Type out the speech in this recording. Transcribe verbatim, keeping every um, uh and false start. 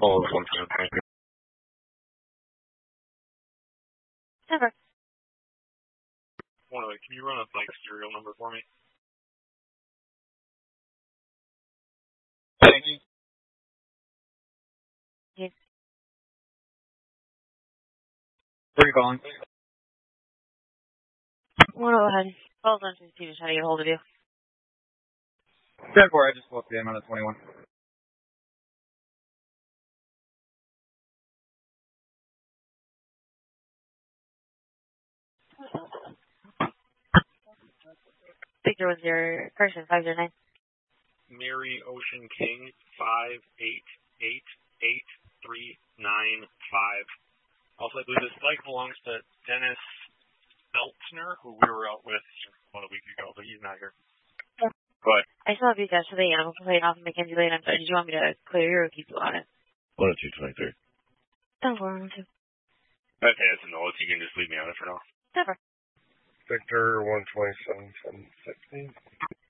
Follow this one too. Thank you. Never. One of can you run a bike serial number for me? Thank you. Yes. Where are you calling? Well, go ahead. Call on to see trying to get a hold of you. ten four, I just booked in on the twenty-one. Victor was your person, five zero nine. Mary Ocean King, five eight eight eight three nine five. Also, I believe this bike belongs to Dennis Beltner, who we were out with about a week ago, but he's not here. Yeah. Go ahead. I still have you guys today, and I'm playing off of Mackenzie Lane. I'm sorry, did you want me to clear your or keep you on it? one oh two twenty-three. ten four, one two. Okay, that's a no. You can just leave me on it for now. Never. Victor, one twenty-seven, seven sixteen.